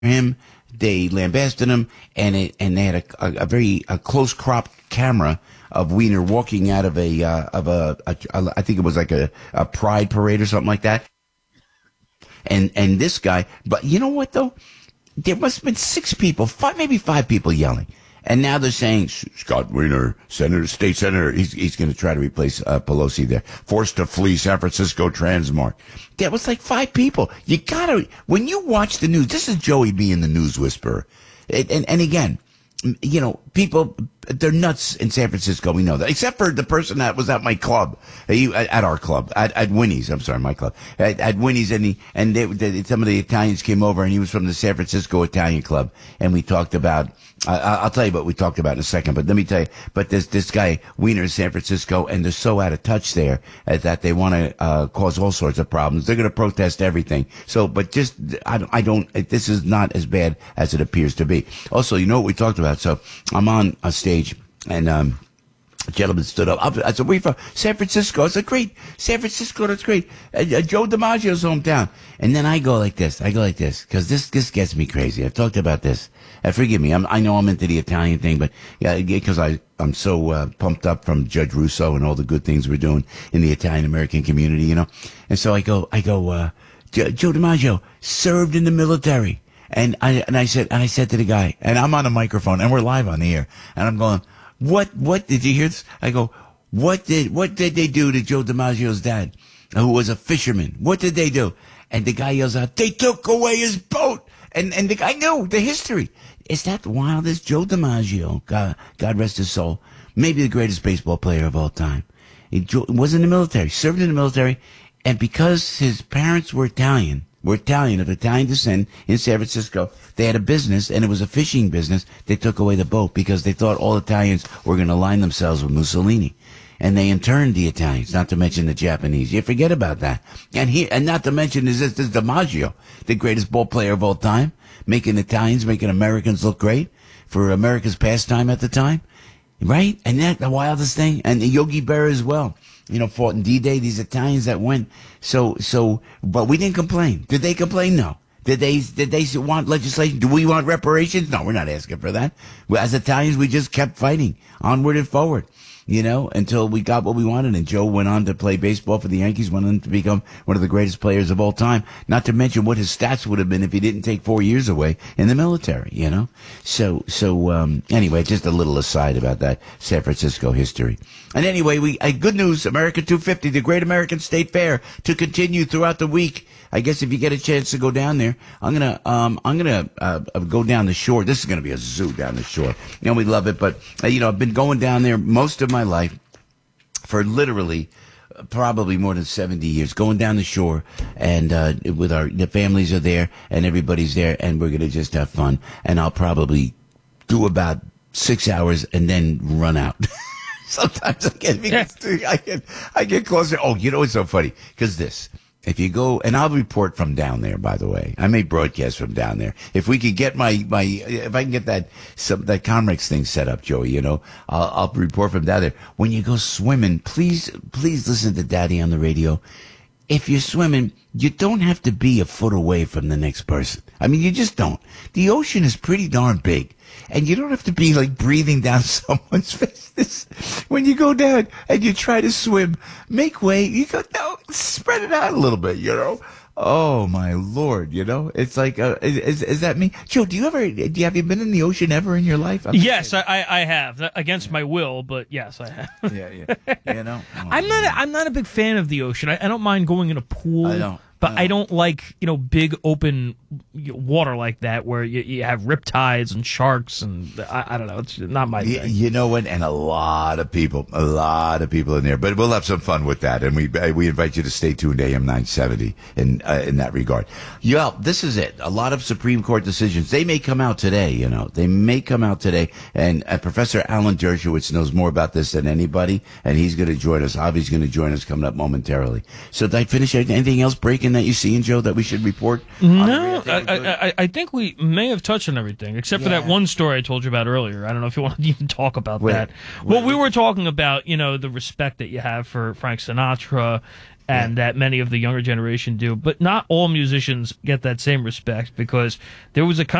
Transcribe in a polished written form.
him. They lambasted him, and they had a very close crop camera of Weiner walking out of I think it was like a pride parade or something like that. And this guy, but you know what though? There must have been 6 people, maybe 5 people yelling. And now they're saying, Scott Weiner, state senator, he's going to try to replace Pelosi there. Forced to flee San Francisco Transmart. That was like 5 people. You gotta, when you watch the news, this is Joey being the news whisperer. And again, you know, people, they're nuts in San Francisco. We know that. Except for the person that was at my club, at our club, at Winnie's. I'm sorry, my club. At Winnie's, and some of the Italians came over, and he was from the San Francisco Italian Club, and we talked about. I'll tell you what we talked about in a second, but let me tell you. But this guy Weiner in San Francisco, and they're so out of touch there that they want to cause all sorts of problems. They're going to protest everything. So, but just I don't. This is not as bad as it appears to be. Also, you know what we talked about. So I'm on a stage, and a gentleman stood up. I said, "We from San Francisco?" I said, "Great, San Francisco. That's great. Joe DiMaggio's hometown." And then I go like this, because this gets me crazy. I've talked about this. Forgive me. I know I'm into the Italian thing, but yeah, because I'm so pumped up from Judge Russo and all the good things we're doing in the Italian American community, you know. And so I go, Joe DiMaggio served in the military, and I said to the guy, and I'm on a microphone, and we're live on the air, and I'm going, what did you hear this? I go, what did they do to Joe DiMaggio's dad, who was a fisherman? What did they do? And the guy yells out, "They took away his boat." And the guy knew the history. Is that wild? This Joe DiMaggio, God rest his soul, maybe the greatest baseball player of all time. He was in the military, served in the military, and because his parents were Italian of Italian descent in San Francisco, they had a business, and it was a fishing business. They took away the boat because they thought all Italians were going to align themselves with Mussolini. And they interned the Italians, not to mention the Japanese. You forget about that. And not to mention this DiMaggio, the greatest ball player of all time, making Americans look great for America's pastime at the time. Right? And that, the wildest thing. And Yogi Berra as well. You know, fought in D-Day, these Italians that went. But we didn't complain. Did they complain? No. Did they want legislation? Do we want reparations? No, we're not asking for that. As Italians, we just kept fighting onward and forward. You know, until we got what we wanted. And Joe went on to play baseball for the Yankees, went on to become one of the greatest players of all time. Not to mention what his stats would have been if he didn't take 4 years away in the military, you know? Anyway, just a little aside about that San Francisco history. And anyway, good news, America 250, the Great American State Fair, to continue throughout the week. I guess if you get a chance to go down there, I'm gonna go down the shore. This is gonna be a zoo down the shore. You know, we love it, but I've been going down there most of my life for literally probably more than 70 years, going down the shore, and the families are there and everybody's there, and we're gonna just have fun. And I'll probably do about 6 hours and then run out. Sometimes I get closer. Oh, you know, it's so funny because if you go, and I'll report from down there, by the way. I may broadcast from down there. If we could get if I can get that Comrex thing set up, Joey, you know, I'll report from down there. When you go swimming, please listen to Daddy on the radio. If you're swimming, you don't have to be a foot away from the next person. I mean, you just don't. The ocean is pretty darn big. And you don't have to be like breathing down someone's face. When you go down and you try to swim, make way. You go, no, spread it out a little bit, you know. Oh my Lord, you know. It's like, is that me? Joe, have you been in the ocean ever in your life? Yes, I have. Against my will, but yes, I have. Yeah. You know. Oh, I'm not a big fan of the ocean. I don't mind going in a pool. I don't. But I don't like, big open water like that where you have riptides and sharks and I don't know. It's not my thing. You know what? And a lot of people in there. But we'll have some fun with that. And we invite you to stay tuned to AM 970 in that regard. Yeah, this is it. A lot of Supreme Court decisions. They may come out today, you know. They may come out today. And Professor Alan Dershowitz knows more about this than anybody. And he's going to join us. Avi's going to join us coming up momentarily. So did I finish anything else breaking that you see, Joe, that we should report? No, I think we may have touched on everything, except for that one story I told you about earlier. I don't know if you want to even talk about that. Well, we were talking about, the respect that you have for Frank Sinatra and that many of the younger generation do. But not all musicians get that same respect, because there was a